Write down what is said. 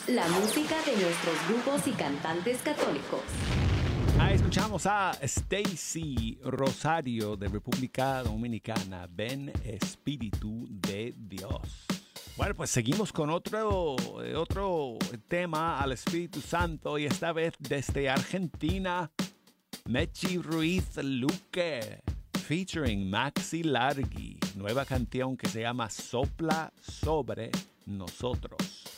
La música de nuestros grupos y cantantes católicos. Escuchamos a Stacy Rosario de República Dominicana, Ven Espíritu de Dios. Bueno, pues seguimos con otro tema al Espíritu Santo y esta vez desde Argentina, Mechi Ruiz Luque, featuring Maxi Largi, nueva canción que se llama Sopla sobre nosotros.